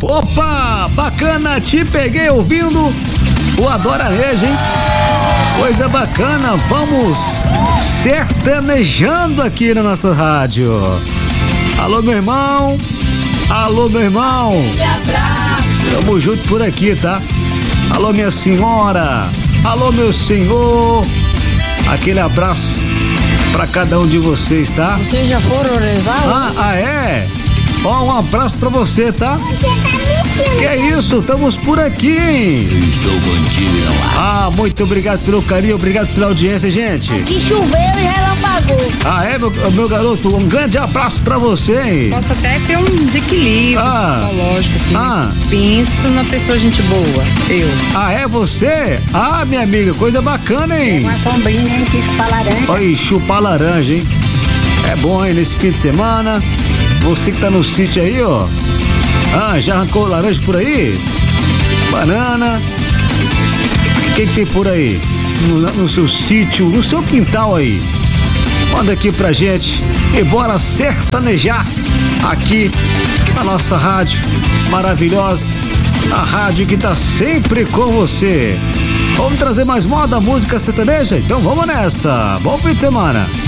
Opa, bacana, te peguei ouvindo o Adorarejo, hein? Coisa bacana, vamos sertanejando aqui na nossa rádio. Alô, meu irmão. Alô, meu irmão. Tamo junto por aqui, tá? Alô, minha senhora. Alô, meu senhor. Aquele abraço pra cada um de vocês, tá? Vocês já foram rezar? É? Ó, um abraço pra você, tá? Que é isso, estamos por aqui, hein? Estou contigo, muito obrigado pelo carinho, obrigado pela audiência, gente. Aqui choveu e relampagou. Meu garoto, um grande abraço pra você, hein? Posso até ter um desequilíbrio psicológico, assim. Penso na pessoa gente boa, eu. É você? Minha amiga, coisa bacana, hein? Uma sombrinha, hein, que chupar laranja. Olha, chupar laranja, hein? É bom, hein, nesse fim de semana. Você que tá no sítio aí, ó. Já arrancou laranja por aí? Banana. O que tem por aí? No seu sítio, no seu quintal aí. Manda aqui pra gente e bora sertanejar aqui na nossa rádio maravilhosa. A rádio que tá sempre com você. Vamos trazer mais moda, música sertaneja? Então vamos nessa. Bom fim de semana.